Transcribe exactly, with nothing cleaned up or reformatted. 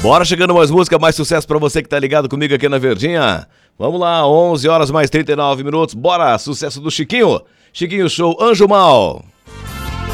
Bora chegando mais música, mais sucesso pra você que tá ligado comigo aqui na Verdinha. Vamos lá, onze horas mais trinta e nove minutos. Bora, sucesso do Chiquinho. Chiquinho Show, Anjo Mal.